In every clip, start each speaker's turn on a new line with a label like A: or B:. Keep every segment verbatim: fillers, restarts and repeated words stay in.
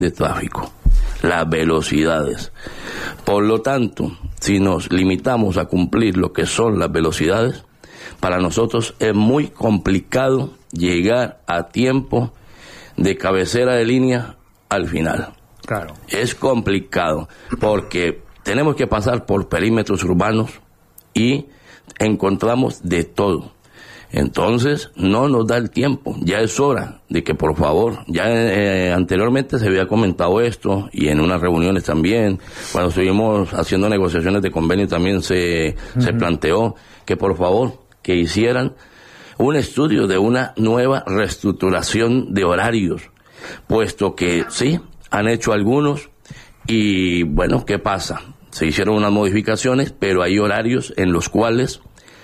A: de tráfico, las velocidades. Por lo tanto, si nos limitamos a cumplir lo que son las velocidades, para nosotros es muy complicado llegar a tiempo de cabecera de línea al final.
B: Claro.
A: Es complicado porque tenemos que pasar por perímetros urbanos y encontramos de todo. Entonces no nos da el tiempo. Ya es hora de que, por favor, ya eh, anteriormente se había comentado esto y en unas reuniones también, cuando estuvimos haciendo negociaciones de convenio también se, uh-huh. se planteó que por favor que hicieran un estudio de una nueva reestructuración de horarios, puesto que sí, han hecho algunos y bueno, ¿qué pasa? Se hicieron unas modificaciones, pero hay horarios en los cuales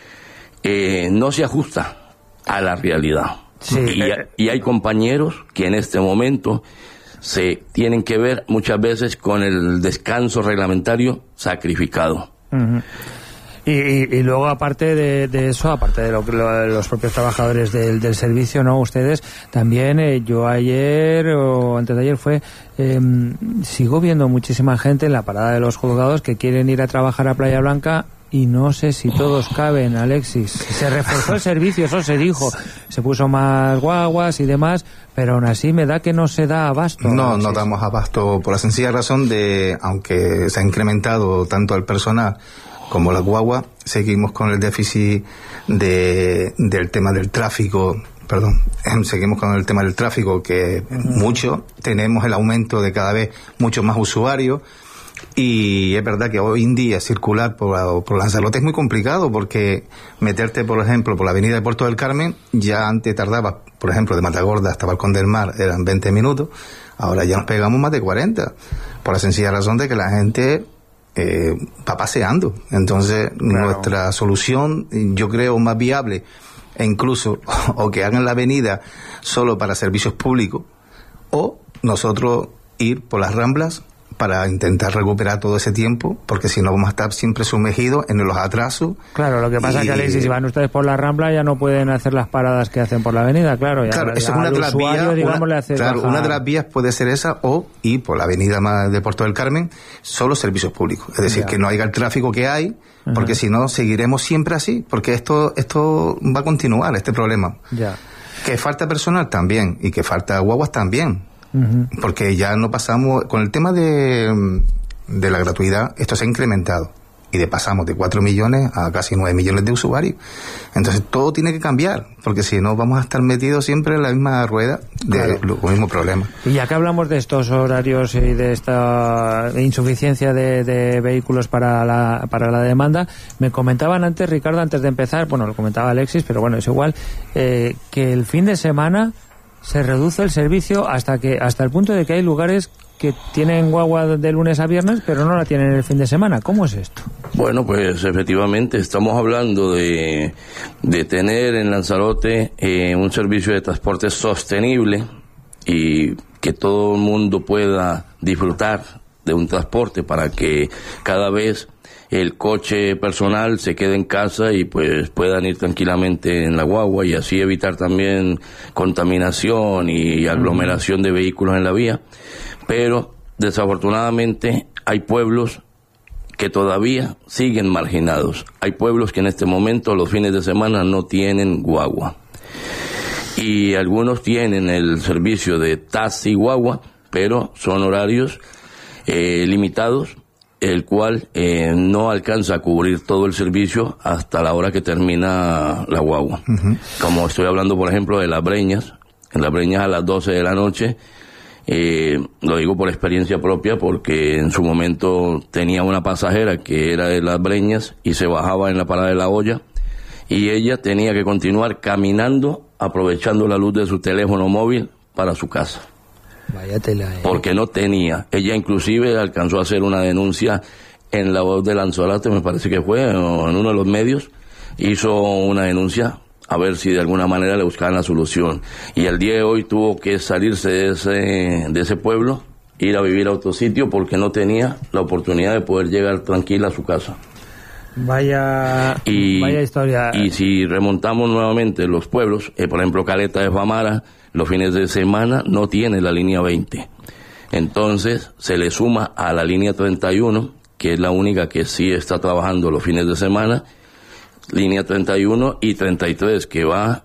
A: Eh, no se ajusta a la realidad. Sí. Y, y hay compañeros que en este momento se tienen que ver muchas veces con el descanso reglamentario sacrificado.
B: Uh-huh. Y, y, y luego, aparte de, de eso, aparte de lo que los propios trabajadores del, del servicio, ¿no? Ustedes también, eh, yo ayer o antes de ayer fue, eh, sigo viendo muchísima gente en la parada de los juzgados que quieren ir a trabajar a Playa Blanca. Y no sé si todos caben, Alexis. Se reforzó el servicio, eso se dijo. Se puso más guaguas y demás, pero aún así me da que no se da abasto.
C: No,
B: Alexis.
C: No damos abasto por la sencilla razón de, aunque se ha incrementado tanto el personal como la guagua, seguimos con el déficit de, del tema del tráfico. Perdón, seguimos con el tema del tráfico, que uh-huh. mucho. Tenemos el aumento de cada vez muchos más usuarios. Y es verdad que hoy en día circular por, por Lanzarote es muy complicado, porque meterte, por ejemplo, por la avenida de Puerto del Carmen, ya antes tardaba, por ejemplo, de Matagorda hasta Balcón del Mar eran veinte minutos, ahora ya nos pegamos más de cuarenta, por la sencilla razón de que la gente eh, va paseando. Entonces, claro, nuestra solución, yo creo, más viable, e incluso, o que hagan la avenida solo para servicios públicos, o nosotros ir por las Ramblas para intentar recuperar todo ese tiempo, porque si no vamos a estar siempre sumergidos en los atrasos.
B: Claro, lo que pasa es que, Alexis, si van ustedes por la Rambla ya no pueden hacer las paradas que hacen por la avenida, claro. Ya,
C: claro,
B: ya,
C: eso es una de las vías,
B: digamos,
C: una,
B: le hace
C: claro,
B: bajar.
C: Una de las vías puede ser esa, o ir por la avenida más de Puerto del Carmen, solo servicios públicos. Es decir, ya, que no haya el tráfico que hay, porque uh-huh. si no, seguiremos siempre así, porque esto, esto va a continuar, este problema.
B: Ya.
C: Que falta personal también, y que falta guaguas también. Uh-huh. Porque ya no pasamos, con el tema de, de la gratuidad, esto se ha incrementado y de pasamos de cuatro millones a casi nueve millones de usuarios. Entonces todo tiene que cambiar, porque si no vamos a estar metidos siempre en la misma rueda de claro. los mismos problemas.
B: Y ya que hablamos de estos horarios y de esta insuficiencia de, de vehículos para la, para la demanda, me comentaban antes, Ricardo, antes de empezar, bueno, lo comentaba Alexis, pero bueno, es igual, eh, que el fin de semana se reduce el servicio hasta que hasta el punto de que hay lugares que tienen guagua de lunes a viernes, pero no la tienen el fin de semana. ¿Cómo es esto?
A: Bueno, pues efectivamente estamos hablando de, de tener en Lanzarote eh, un servicio de transporte sostenible y que todo el mundo pueda disfrutar de un transporte para que cada vez el coche personal se quede en casa y pues puedan ir tranquilamente en la guagua y así evitar también contaminación y aglomeración de vehículos en la vía. Pero desafortunadamente hay pueblos que todavía siguen marginados. Hay pueblos que en este momento los fines de semana no tienen guagua. Y algunos tienen el servicio de taxi guagua, pero son horarios eh, limitados, el cual eh, no alcanza a cubrir todo el servicio hasta la hora que termina la guagua. Uh-huh. Como estoy hablando, por ejemplo, de Las Breñas. En Las Breñas a las doce de la noche, eh, lo digo por experiencia propia, porque en su momento tenía una pasajera que era de Las Breñas y se bajaba en la parada de La Hoya, y ella tenía que continuar caminando, aprovechando la luz de su teléfono móvil para su casa.
B: Vaya tela, eh.
A: Porque no tenía. Ella inclusive alcanzó a hacer una denuncia en La Voz de Lanzarote, me parece que fue, o en uno de los medios, hizo una denuncia a ver si de alguna manera le buscaban la solución. Y al día de hoy tuvo que salirse de ese, de ese pueblo, ir a vivir a otro sitio porque no tenía la oportunidad de poder llegar tranquila a su casa.
B: Vaya,
A: y,
B: vaya historia.
A: Y si remontamos nuevamente los pueblos, eh, por ejemplo, Caleta de Famara, los fines de semana no tiene la línea veinte. Entonces se le suma a la línea treinta y uno, que es la única que sí está trabajando los fines de semana, línea treinta y uno y treinta y tres, que va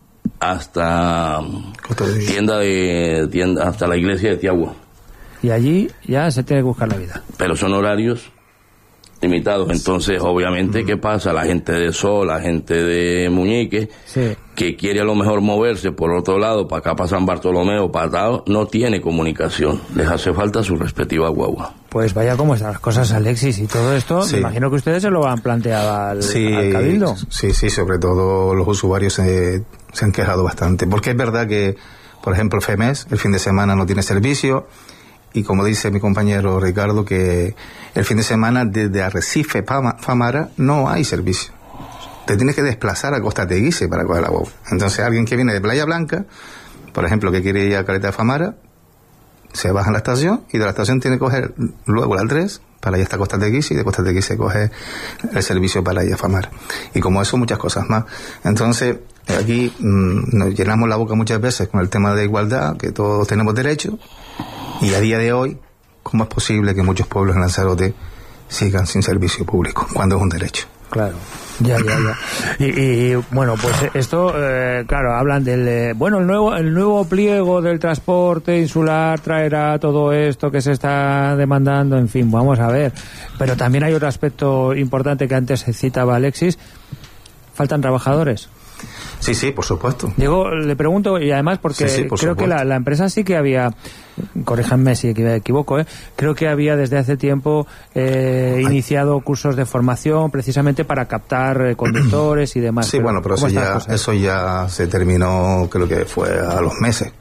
A: hasta tienda de tienda hasta la iglesia de Tiagua.
B: Y allí ya se tiene que buscar la vida.
A: Pero son horarios limitados. Entonces, obviamente, ¿qué pasa? La gente de Sol, la gente de Muñique,
B: sí,
A: que quiere a lo mejor moverse por otro lado, para acá, para San Bartolomé o para Tao, no tiene comunicación. Les hace falta su respectiva guagua.
B: Pues vaya cómo están las cosas, Alexis, y todo esto, sí, me imagino que ustedes se lo han planteado al,
C: sí,
B: al Cabildo.
C: Sí, sí, sobre todo los usuarios se, se han quejado bastante. Porque es verdad que, por ejemplo, FEMES, el fin de semana no tiene servicio. Y como dice mi compañero Ricardo, que el fin de semana desde Arrecife a Famara no hay servicio. Te tienes que desplazar a Costa Teguise para coger la guagua. Entonces alguien que viene de Playa Blanca, por ejemplo, que quiere ir a Caleta de Famara, se baja en la estación y de la estación tiene que coger luego la tres para ir hasta Costa Teguise y de Costa Teguise coge el servicio para ir a Famara. Y como eso, muchas cosas más. Entonces, aquí mmm, nos llenamos la boca muchas veces con el tema de igualdad, que todos tenemos derecho. Y a día de hoy, ¿cómo es posible que muchos pueblos en Lanzarote sigan sin servicio público cuando es un derecho?
B: Claro, ya, ya, ya. Y, y bueno, pues esto, eh, claro, hablan del, eh, bueno, el nuevo, el nuevo pliego del transporte insular traerá todo esto que se está demandando, en fin, vamos a ver. Pero también hay otro aspecto importante que antes citaba Alexis, faltan trabajadores.
C: Sí, sí, por supuesto.
B: Digo, le pregunto, y además porque sí, sí, por creo supuesto. que la, la empresa sí que había, corríjanme si me equivoco, ¿eh? creo que había desde hace tiempo eh, iniciado cursos de formación precisamente para captar eh, conductores y demás.
C: Sí, pero, bueno, pero eso ya, eso ya se terminó, creo que fue a los meses.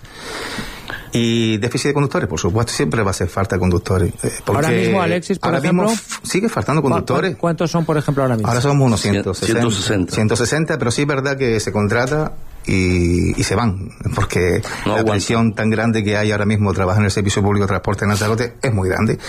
C: Y déficit de conductores, por supuesto, siempre va a hacer falta de conductores. Porque
B: ahora mismo, Alexis, por
C: ahora
B: ejemplo,
C: mismo sigue faltando conductores.
B: ¿Cuántos son, por ejemplo, ahora mismo?
C: Ahora somos unos ciento sesenta. ciento sesenta, pero sí es verdad que se contrata y, y se van, porque no, la presión tan grande que hay ahora mismo trabajar en el servicio público de transporte en Lanzarote es muy grande.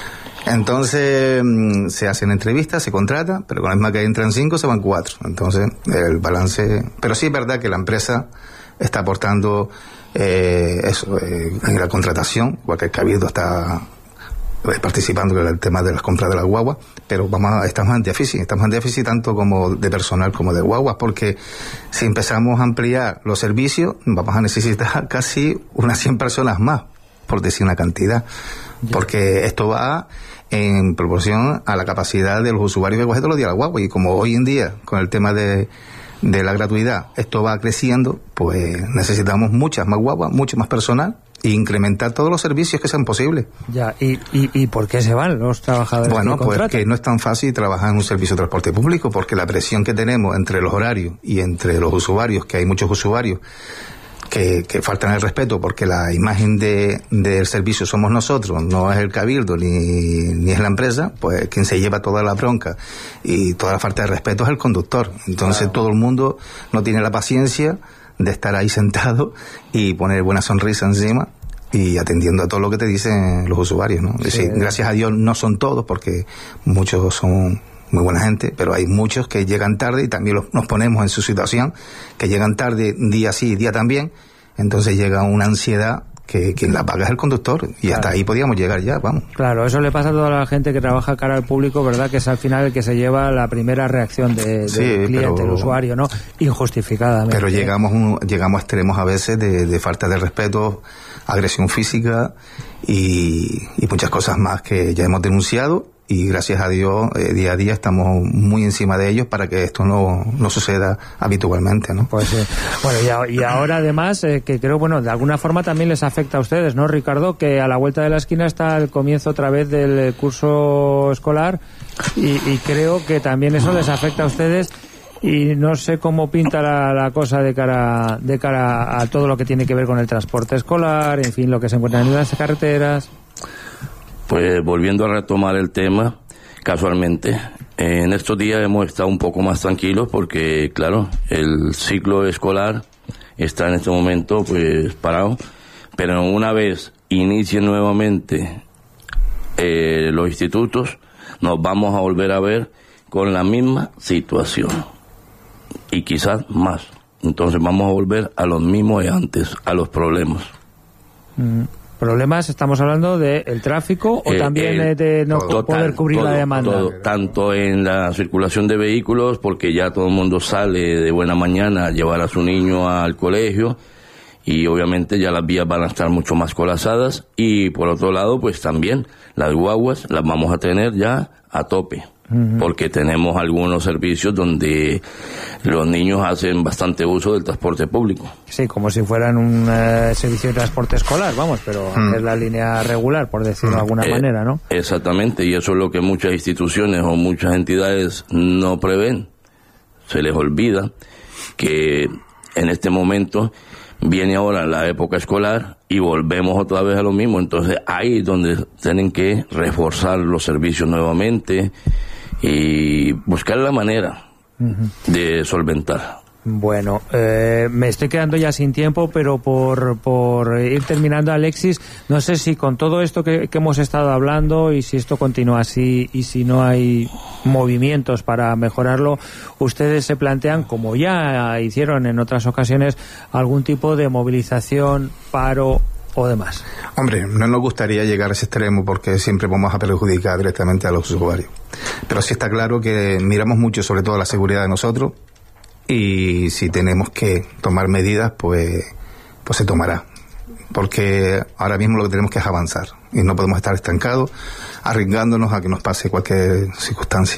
C: Entonces se hacen entrevistas, se contrata, pero con la misma que entran cinco se van cuatro. Entonces el balance, pero sí es verdad que la empresa está aportando eh, eso eh, en la contratación, igual que el Cabildo está eh, participando en el tema de las compras de las guaguas, pero vamos a, estamos en déficit, estamos en déficit tanto como de personal como de guaguas, porque si empezamos a ampliar los servicios vamos a necesitar casi unas cien personas más, por decir una cantidad, porque esto va en proporción a la capacidad de los usuarios que cogen todos los días la guagua, y como hoy en día con el tema de de la gratuidad esto va creciendo, pues necesitamos muchas más guaguas, mucho más personal e incrementar todos los servicios que sean posibles.
B: Ya, ¿y, y, y por qué se van los trabajadores?
C: Bueno,
B: que
C: pues que no es tan fácil trabajar en un servicio de transporte público, porque la presión que tenemos entre los horarios y entre los usuarios, que hay muchos usuarios que, que faltan el respeto, porque la imagen de del servicio somos nosotros, no es el Cabildo ni, ni es la empresa, pues quien se lleva toda la bronca y toda la falta de respeto es el conductor. Entonces claro, todo el mundo no tiene la paciencia de estar ahí sentado y poner buena sonrisa encima y atendiendo a todo lo que te dicen los usuarios, ¿no? Es decir, sí, gracias a Dios no son todos, porque muchos son muy buena gente, pero hay muchos que llegan tarde y también los, nos ponemos en su situación, que llegan tarde día sí, día también, entonces llega una ansiedad que quien la paga es el conductor, y claro, hasta ahí podíamos llegar ya, vamos.
B: Claro, eso le pasa a toda la gente que trabaja cara al público, ¿verdad? Que es al final el que se lleva la primera reacción de, del
C: sí,
B: cliente,
C: pero,
B: del usuario, ¿no? Injustificadamente.
C: Pero llegamos, un, llegamos a extremos a veces de, de falta de respeto, agresión física y, y muchas cosas más que ya hemos denunciado. Y gracias a Dios, eh, día a día estamos muy encima de ellos para que esto no, no suceda habitualmente, ¿no?
B: Pues sí. Bueno, y, a, y ahora además, eh, que creo, bueno, de alguna forma también les afecta a ustedes, ¿no, Ricardo? Que a la vuelta de la esquina está el comienzo otra vez del curso escolar y, y creo que también eso les afecta a ustedes. Y no sé cómo pinta la, la cosa de cara, de cara a todo lo que tiene que ver con el transporte escolar, en fin, lo que se encuentra en las carreteras.
A: Pues volviendo a retomar el tema, casualmente, eh, en estos días hemos estado un poco más tranquilos porque, claro, el ciclo escolar está en este momento pues parado, pero una vez inicien nuevamente eh, los institutos, nos vamos a volver a ver con la misma situación y quizás más. Entonces vamos a volver a los mismos de antes, a los problemas.
B: Mm. problemas estamos hablando del tráfico o eh, también eh, de no total, poder cubrir
A: todo,
B: la demanda.
A: Todo, tanto en la circulación de vehículos, porque ya todo el mundo sale de buena mañana a llevar a su niño al colegio, y obviamente ya las vías van a estar mucho más colapsadas, y por otro lado pues también las guaguas las vamos a tener ya a tope, uh-huh. porque tenemos algunos servicios donde los niños hacen bastante uso del transporte público.
B: Sí, como si fueran un uh, servicio de transporte escolar, vamos, pero uh-huh. es la línea regular, por decirlo uh-huh. de alguna eh, manera, ¿no?
A: Exactamente, y eso es lo que muchas instituciones o muchas entidades no prevén. Se les olvida que en este momento viene ahora la época escolar y volvemos otra vez a lo mismo. Entonces ahí es donde tienen que reforzar los servicios nuevamente y buscar la manera uh-huh. de solventar.
B: Bueno, eh, me estoy quedando ya sin tiempo, pero por, por ir terminando, Alexis, no sé si con todo esto que, que hemos estado hablando y si esto continúa así y si no hay movimientos para mejorarlo, ustedes se plantean, como ya hicieron en otras ocasiones, algún tipo de movilización, paro o demás.
C: Hombre, no nos gustaría llegar a ese extremo porque siempre vamos a perjudicar directamente a los usuarios. Pero sí está claro que miramos mucho sobre todo la seguridad de nosotros. Y si tenemos que tomar medidas, pues, pues se tomará. Porque ahora mismo lo que tenemos que es avanzar. Y no podemos estar estancados, arriesgándonos a que nos pase cualquier circunstancia.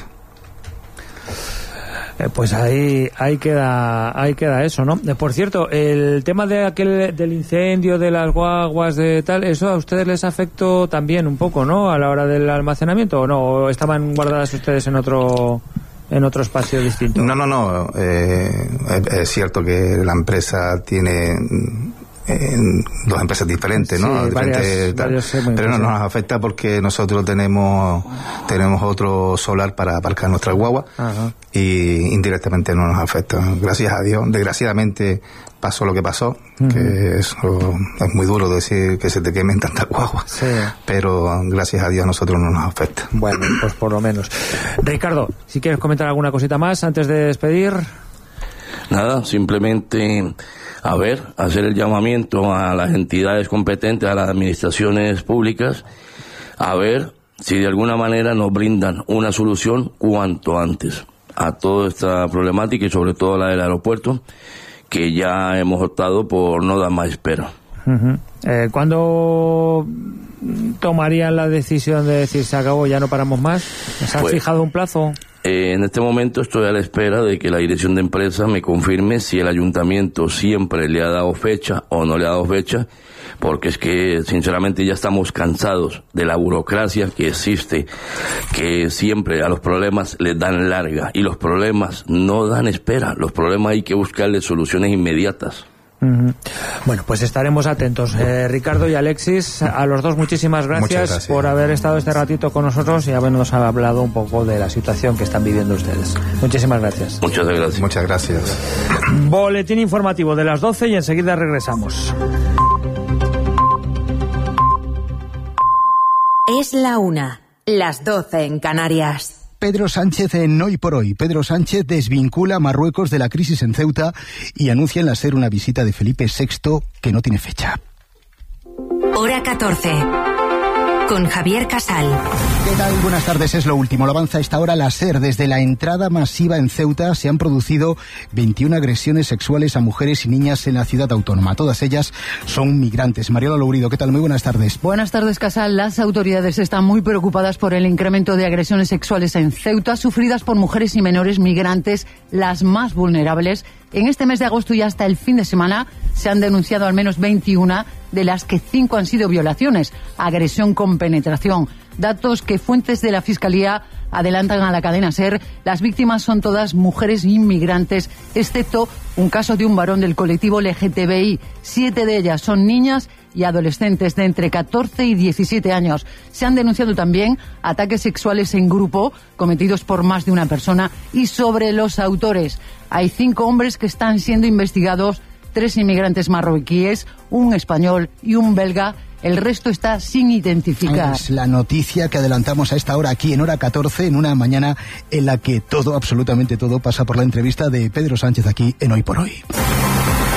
B: Eh, pues ahí ahí queda ahí queda eso, ¿no? Eh, por cierto, el tema de aquel del incendio, de las guaguas, de tal, ¿eso a ustedes les afectó también un poco, no? A la hora del almacenamiento, ¿o no? ¿O estaban guardadas ustedes en otro... en otro espacio distinto?
C: No, no, no. Eh, es, es cierto que la empresa tiene eh, dos empresas diferentes, ¿no?
B: Sí,
C: diferentes,
B: varias, varias,
C: pero no nos afecta porque nosotros tenemos tenemos otro solar para aparcar nuestras guaguas. Ajá. Y indirectamente no nos afecta. Gracias a Dios. Desgraciadamente pasó lo que pasó, uh-huh. que eso es muy duro decir que se te quemen tantas guaguas, sí. pero gracias a Dios a nosotros no nos afecta.
B: Bueno, pues por lo menos. Ricardo, si quieres comentar alguna cosita más antes de despedir.
A: Nada, simplemente a ver, hacer el llamamiento a las entidades competentes, a las administraciones públicas, a ver si de alguna manera nos brindan una solución cuanto antes a toda esta problemática y sobre todo la del aeropuerto, que ya hemos optado por no dar más espera.
B: Uh-huh. Eh, ¿Cuándo tomarían la decisión de decir se acabó, ya no paramos más? ¿Se ha pues, fijado un plazo?
A: Eh, en este momento estoy a la espera de que la dirección de empresa me confirme si el ayuntamiento siempre le ha dado fecha o no le ha dado fecha, porque es que sinceramente ya estamos cansados de la burocracia que existe, que siempre a los problemas les dan larga y los problemas no dan espera, los problemas hay que buscarles soluciones inmediatas.
B: Uh-huh. Bueno, pues estaremos atentos. Eh, Ricardo y Alexis, a los dos muchísimas gracias, gracias por haber estado este ratito con nosotros y habernos hablado un poco de la situación que están viviendo ustedes. Muchísimas gracias.
A: Muchas gracias.
C: Muchas gracias.
B: Boletín informativo de las doce y enseguida regresamos.
D: Es la una, las doce en Canarias.
E: Pedro Sánchez en Hoy por Hoy. Pedro Sánchez desvincula a Marruecos de la crisis en Ceuta y anuncia en la SER una visita de Felipe sexto que no tiene fecha.
D: Hora catorce. Con Javier Casal.
E: ¿Qué tal? Buenas tardes, es lo último. Lo avanza a esta hora la SER. Desde la entrada masiva en Ceuta se han producido veintiuna agresiones sexuales a mujeres y niñas en la ciudad autónoma. Todas ellas son migrantes. Mariola Lourido, ¿qué tal? Muy buenas tardes.
F: Buenas tardes, Casal. Las autoridades están muy preocupadas por el incremento de agresiones sexuales en Ceuta, sufridas por mujeres y menores migrantes, las más vulnerables. En este mes de agosto y hasta el fin de semana se han denunciado al menos veintiuna, de las que cinco han sido violaciones, agresión con penetración. Datos que fuentes de la Fiscalía adelantan a la cadena SER. Las víctimas son todas mujeres inmigrantes, excepto un caso de un varón del colectivo L G T B I. Siete de ellas son niñas y adolescentes de entre catorce y diecisiete años. Se han denunciado también ataques sexuales en grupo cometidos por más de una persona y sobre los autores. Hay cinco hombres que están siendo investigados, tres inmigrantes marroquíes, un español y un belga. El resto está sin identificar.
E: Es la noticia que adelantamos a esta hora aquí en Hora catorce, en una mañana en la que todo, absolutamente todo, pasa por la entrevista de Pedro Sánchez aquí en Hoy por Hoy.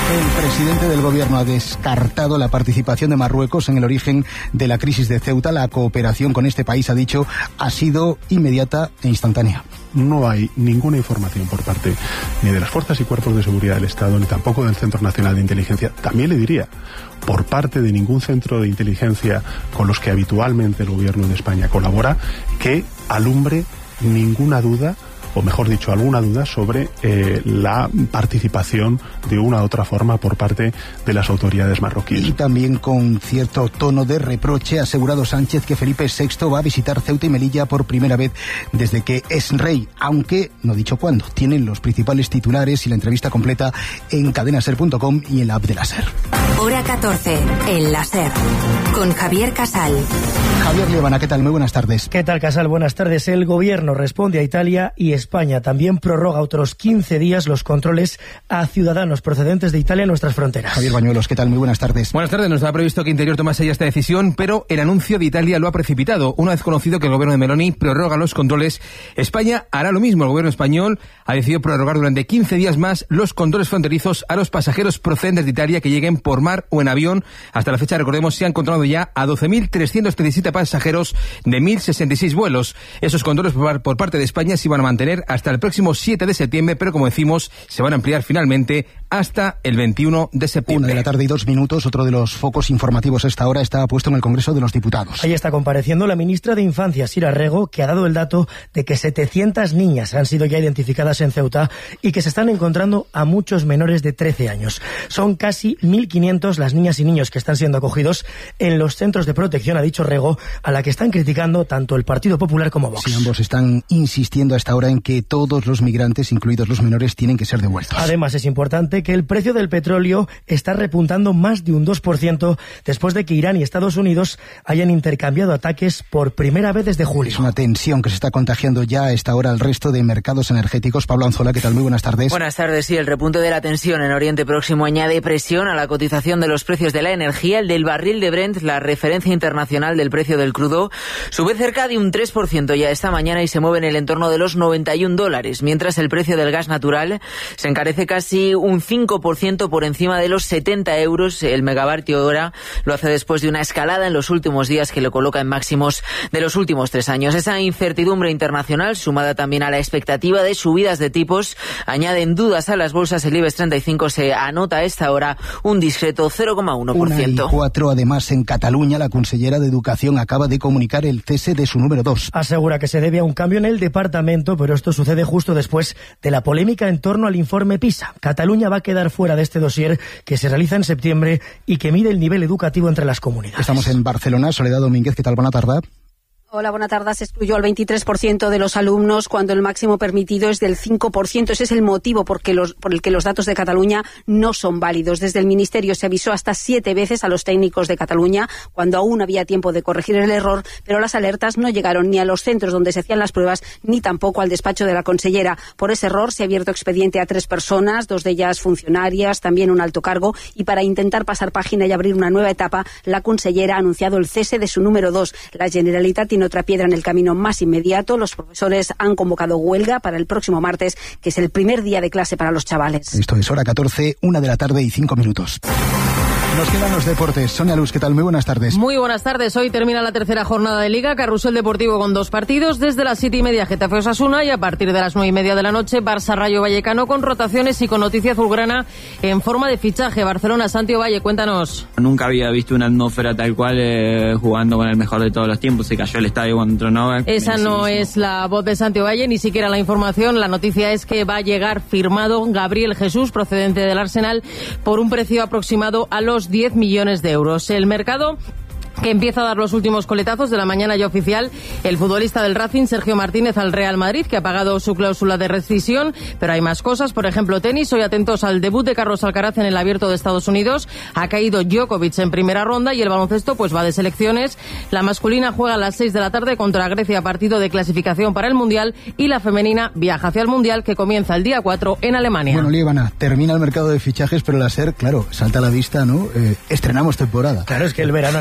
E: El presidente del gobierno ha descartado la participación de Marruecos en el origen de la crisis de Ceuta. La cooperación con este país, ha dicho, ha sido inmediata e instantánea.
G: No hay ninguna información por parte ni de las fuerzas y cuerpos de seguridad del Estado, ni tampoco del Centro Nacional de Inteligencia. También le diría, por parte de ningún centro de inteligencia con los que habitualmente el gobierno de España colabora, que alumbre ninguna duda, o mejor dicho, alguna duda sobre eh, la participación de una u otra forma por parte de las autoridades marroquíes.
E: Y también con cierto tono de reproche ha asegurado Sánchez que Felipe sexto va a visitar Ceuta y Melilla por primera vez desde que es rey, aunque no ha dicho cuándo. Tienen los principales titulares y la entrevista completa en cadena ser punto com y en la app de la SER.
D: Hora catorce, en la SER, con Javier Casal.
E: Javier Liébana, ¿qué tal? Muy buenas tardes.
H: ¿Qué tal, Casal? Buenas tardes. El gobierno responde a Italia y España también prorroga otros quince días los controles a ciudadanos procedentes de Italia en nuestras fronteras.
E: Javier Bañuelos, ¿qué tal? Muy buenas tardes.
I: Buenas tardes. No estaba previsto que Interior tomase ya esta decisión, pero el anuncio de Italia lo ha precipitado. Una vez conocido que el gobierno de Meloni prorroga los controles, España hará lo mismo. El gobierno español ha decidido prorrogar durante quince días más los controles fronterizos a los pasajeros procedentes de Italia que lleguen por mar o en avión. Hasta la fecha, recordemos, se han controlado ya a doce mil trescientos treinta y siete pasajeros de mil sesenta y seis vuelos. Esos controles por, por parte de España se van a mantener hasta el próximo siete de septiembre, pero como decimos, se van a ampliar finalmente hasta el veintiuno de septiembre.
E: Una de la tarde y dos minutos. Otro de los focos informativos a esta hora está puesto en el Congreso de los Diputados.
H: Ahí está compareciendo la ministra de Infancia, Sira Rego, que ha dado el dato de que setecientas niñas han sido ya identificadas en Ceuta y que se están encontrando a muchos menores de trece años. Son casi mil quinientos las niñas y niños que están siendo acogidos en los centros de protección, ha dicho Rego, a la que están criticando tanto el Partido Popular como Vox.
E: Sí, ambos están insistiendo a esta hora en que todos los migrantes, incluidos los menores, tienen que ser devueltos.
H: Además, es importante que el precio del petróleo está repuntando más de un dos por ciento después de que Irán y Estados Unidos hayan intercambiado ataques por primera vez desde julio.
E: Es una tensión que se está contagiando ya a esta hora al resto de mercados energéticos. Pablo Anzola, ¿qué tal? Muy buenas tardes.
J: Buenas tardes. Sí, el repunte de la tensión en Oriente Próximo añade presión a la cotización de los precios de la energía. El del barril de Brent, la referencia internacional del precio del crudo, sube cerca de un tres por ciento ya esta mañana y se mueve en el entorno de los noventa y un dólares, mientras el precio del gas natural se encarece casi un cinco por ciento por encima de los setenta euros el megavatio hora. Lo hace después de una escalada en los últimos días que lo coloca en máximos de los últimos tres años. Esa incertidumbre internacional, sumada también a la expectativa de subidas de tipos, añaden dudas a las bolsas. El IBEX treinta y cinco se anota a esta hora un discreto cero coma uno por ciento.
E: Una y cuatro, además, en Cataluña, la consellera de Educación acaba de comunicar el cese de su número dos.
H: Asegura que se debe a un cambio en el departamento, pero esto sucede justo después de la polémica en torno al informe PISA. Cataluña va a quedar fuera de este dossier que se realiza en septiembre y que mide el nivel educativo entre las comunidades.
E: Estamos en Barcelona. Soledad Domínguez, ¿qué tal? Buena tarde.
K: Hola, buenas tardes. Se excluyó al veintitrés por ciento de los alumnos cuando el máximo permitido es del cinco por ciento. Ese es el motivo por, que los, por el que los datos de Cataluña no son válidos. Desde el Ministerio se avisó hasta siete veces a los técnicos de Cataluña cuando aún había tiempo de corregir el error, pero las alertas no llegaron ni a los centros donde se hacían las pruebas ni tampoco al despacho de la consellera. Por ese error se ha abierto expediente a tres personas, dos de ellas funcionarias, también un alto cargo, y para intentar pasar página y abrir una nueva etapa, la consellera ha anunciado el cese de su número dos. La Generalitat tiene otra piedra en el camino más inmediato. Los profesores han convocado huelga para el próximo martes, que es el primer día de clase para los chavales.
E: Esto es hora catorce, una de la tarde y cinco minutos. Nos quedan los deportes. Sonia Luz, ¿qué tal? Muy buenas tardes.
L: Muy buenas tardes. Hoy termina la tercera jornada de Liga. Carrusel Deportivo con dos partidos. Desde las siete y media Getafe Osasuna y a partir de las nueve y media de la noche Barça Rayo Vallecano, con rotaciones y con noticia azulgrana en forma de fichaje. Barcelona, Santi Valle, cuéntanos.
M: Nunca había visto una atmósfera tal cual eh, jugando con el mejor de todos los tiempos. Se cayó el estadio cuando entró Novak.
L: Esa no es la voz de Santi Valle, ni siquiera la información. La noticia es que va a llegar firmado Gabriel Jesús, procedente del Arsenal, por un precio aproximado a los diez millones de euros. El mercado que empieza a dar los últimos coletazos de la mañana ya oficial. El futbolista del Racing, Sergio Martínez, al Real Madrid, que ha pagado su cláusula de rescisión, pero hay más cosas, por ejemplo tenis. Hoy atentos al debut de Carlos Alcaraz en el Abierto de Estados Unidos. Ha caído Djokovic en primera ronda y el baloncesto pues va de selecciones. La masculina juega a las seis de la tarde contra Grecia, partido de clasificación para el Mundial, y la femenina viaja hacia el Mundial, que comienza el día cuatro en Alemania.
E: Bueno, Líbana, termina el mercado de fichajes, pero la SER, claro, salta a la vista, ¿no? Eh, estrenamos temporada.
H: Claro, es que el verano ha estado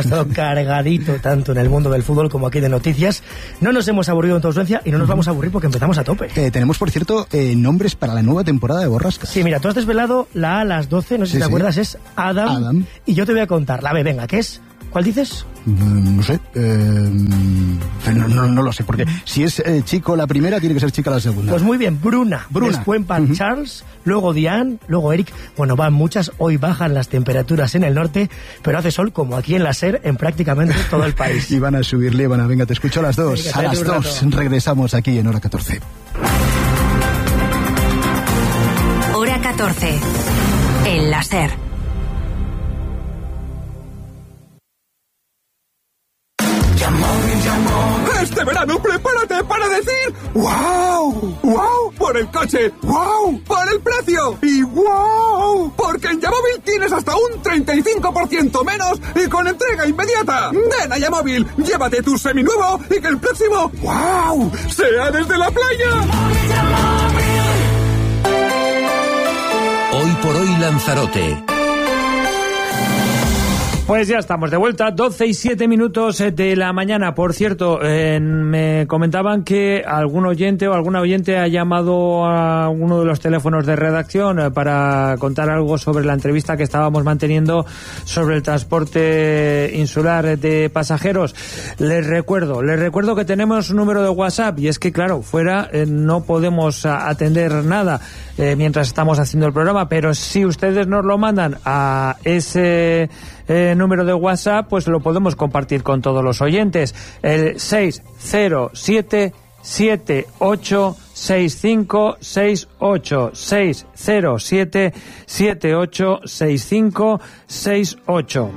H: cargadito tanto en el mundo del fútbol como aquí de noticias. No nos hemos aburrido en tu ausencia y no nos vamos a aburrir porque empezamos a tope.
E: Eh, tenemos, por cierto, eh, nombres para la nueva temporada de Borrascas.
H: Sí, mira, tú has desvelado la A a las doce, no sé
E: Sí,
H: si te
E: sí.
H: acuerdas, es Adam,
E: Adam.
H: Y yo te voy a contar la B, venga, ¿qué es? ¿Cuál dices?
E: Mm, no sé. Eh, no, no, no lo sé, porque si es eh, chico la primera, tiene que ser chica la segunda.
H: Pues muy bien, Bruna.
E: Bruna.
H: Después van
E: Uh-huh.
H: Charles, luego Diane, luego Eric. Bueno, van muchas. Hoy bajan las temperaturas en el norte, pero hace sol como aquí en la SER en prácticamente todo el país.
E: Y van a subirle, van a, venga, te escucho a las dos.
H: Venga,
E: a las
H: espérate un
E: dos
H: rato.
E: regresamos aquí en Hora catorce.
D: Hora catorce. En la SER.
N: Este verano prepárate para decir ¡wow! ¡Wow! Por el coche, ¡wow! Por el precio y ¡wow! Porque en Yamóvil tienes hasta un treinta y cinco por ciento menos y con entrega inmediata. Ven a Yamóvil, llévate tu seminuevo y que el próximo ¡wow! sea desde la playa.
O: Hoy por hoy Lanzarote.
B: Pues ya estamos de vuelta, doce y siete minutos de la mañana. Por cierto, eh, me comentaban que algún oyente o alguna oyente ha llamado a uno de los teléfonos de redacción eh, para contar algo sobre la entrevista que estábamos manteniendo sobre el transporte insular de pasajeros. Les recuerdo, les recuerdo que tenemos un número de WhatsApp y es que, claro, fuera eh, no podemos a, atender nada eh, mientras estamos haciendo el programa, pero si ustedes nos lo mandan a ese Eh, número de WhatsApp, pues lo podemos compartir con todos los oyentes. El seis cero siete siete ocho seis cinco seis ocho, seis cero siete siete ocho seis cinco seis ocho.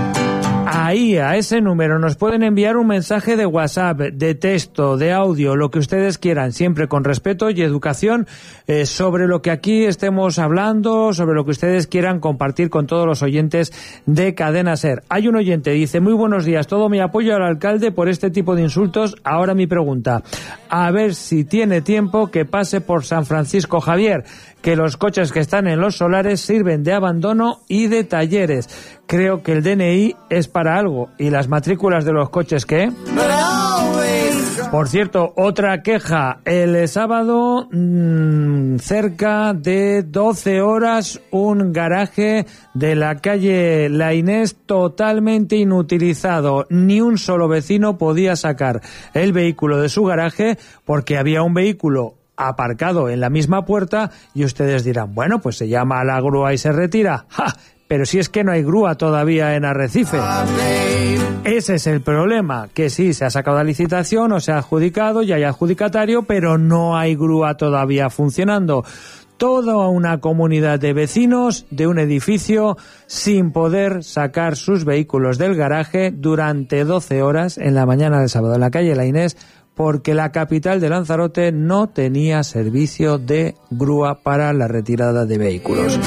B: Ahí, a ese número, nos pueden enviar un mensaje de WhatsApp, de texto, de audio, lo que ustedes quieran, siempre con respeto y educación, eh, sobre lo que aquí estemos hablando, sobre lo que ustedes quieran compartir con todos los oyentes de Cadena SER. Hay un oyente, dice, muy buenos días, todo mi apoyo al alcalde por este tipo de insultos. Ahora mi pregunta, a ver si tiene tiempo que pase por San Francisco Javier, que los coches que están en los solares sirven de abandono y de talleres. Creo que el D N I es para algo. ¿Y las matrículas de los coches qué? Por cierto, otra queja. El sábado, mmm, cerca de doce horas, un garaje de la calle La Inés totalmente inutilizado. Ni un solo vecino podía sacar el vehículo de su garaje porque había un vehículo aparcado en la misma puerta y ustedes dirán, bueno, pues se llama a la grúa y se retira. ¡Ja! Pero si es que no hay grúa todavía en Arrecife. Ese es el problema, que sí, se ha sacado la licitación o se ha adjudicado, ya hay adjudicatario, pero no hay grúa todavía funcionando. Toda una comunidad de vecinos de un edificio sin poder sacar sus vehículos del garaje durante doce horas en la mañana del sábado en la calle La Inés, porque la capital de Lanzarote no tenía servicio de grúa para la retirada de vehículos.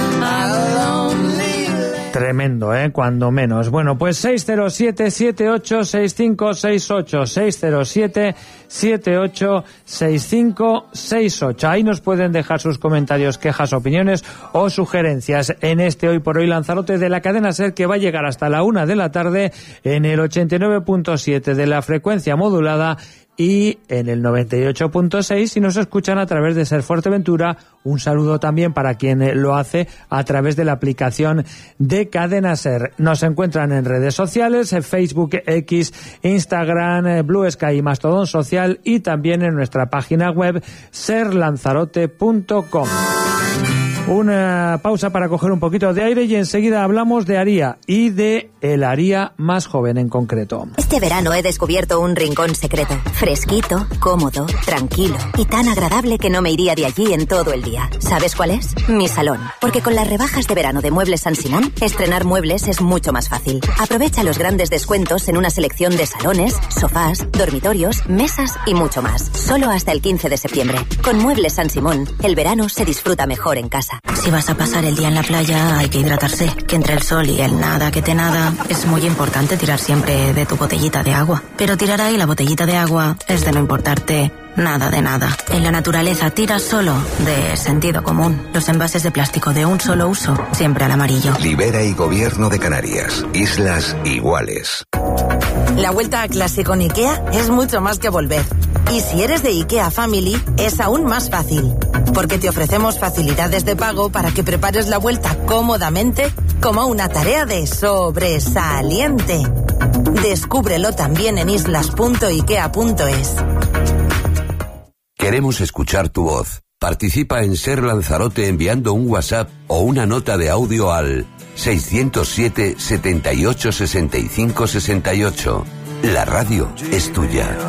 B: Tremendo, ¿eh? Cuando menos. Bueno, pues seis cero siete siete ocho seis cinco seis ocho, seis cero siete siete ocho seis cinco seis ocho. Ahí nos pueden dejar sus comentarios, quejas, opiniones o sugerencias en este Hoy por Hoy Lanzarote de la cadena SER, que va a llegar hasta la una de la tarde en el ochenta y nueve punto siete de la frecuencia modulada y en el noventa y ocho punto seis si nos escuchan a través de Ser Fuerteventura. Un saludo también para quien lo hace a través de la aplicación de Cadena SER. Nos encuentran en redes sociales, en Facebook, X, Instagram, Blue Sky y Mastodon Social, y también en nuestra página web ser lanzarote punto com. Una pausa para coger un poquito de aire y enseguida hablamos de Aria y de el Aria más joven en concreto.
P: Este verano he descubierto un rincón secreto, fresquito, cómodo, tranquilo y tan agradable que no me iría de allí en todo el día. ¿Sabes cuál es? Mi salón. Porque con las rebajas de verano de Muebles San Simón, estrenar muebles es mucho más fácil. Aprovecha los grandes descuentos en una selección de salones, sofás, dormitorios, mesas y mucho más. Solo hasta el quince de septiembre. Con Muebles San Simón, el verano se disfruta mejor en casa.
Q: Si vas a pasar el día en la playa, hay que hidratarse. Que entre el sol y el nada que te nada, es muy importante tirar siempre de tu botellita de agua. Pero tirar ahí la botellita de agua es de no importarte Nada de nada. En la naturaleza tira solo de sentido común. Los envases de plástico de un solo uso, siempre al amarillo.
O: Libera y Gobierno de Canarias. Islas iguales.
R: La vuelta a clase con IKEA es mucho más que volver. Y si eres de IKEA Family, es aún más fácil. Porque te ofrecemos facilidades de pago para que prepares la vuelta cómodamente como una tarea de sobresaliente. Descúbrelo también en islas punto ikea punto es.
S: Queremos escuchar tu voz. Participa en Ser Lanzarote enviando un WhatsApp o una nota de audio al seiscientos siete, setenta y ocho, sesenta y cinco, sesenta y ocho. La radio es tuya.